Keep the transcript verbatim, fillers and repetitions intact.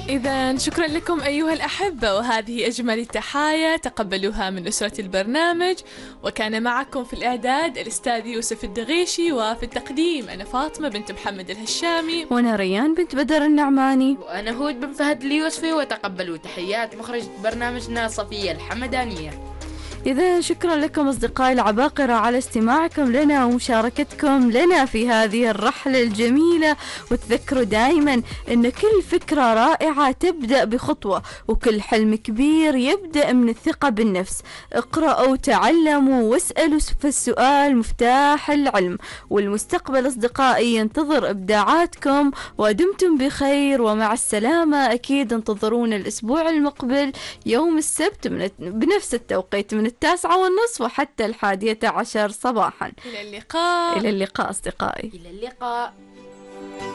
إذا شكرا لكم أيها الأحبة، وهذه أجمل التحايا تقبلوها من أسرة البرنامج. وكان معكم في الإعداد الأستاذ يوسف الدغيشي، وفي التقديم أنا فاطمة بنت محمد الهشامي، وأنا ريان بنت بدر النعماني، وأنا هود بن فهد اليوسفي. وتقبلوا تحيات مخرج برنامجنا صفية الحمدانية. إذا شكرا لكم أصدقائي العباقرة على استماعكم لنا ومشاركتكم لنا في هذه الرحلة الجميلة. وتذكروا دائما أن كل فكرة رائعة تبدأ بخطوة، وكل حلم كبير يبدأ من الثقة بالنفس. اقرأوا وتعلموا واسألوا، فالسؤال مفتاح العلم. والمستقبل أصدقائي ينتظر إبداعاتكم، ودمتم بخير ومع السلامة. أكيد انتظرونا الأسبوع المقبل يوم السبت من بنفس التوقيت من التاسعة والنصف وحتى الحادية عشر صباحا. إلى اللقاء. إلى اللقاء أصدقائي. إلى اللقاء.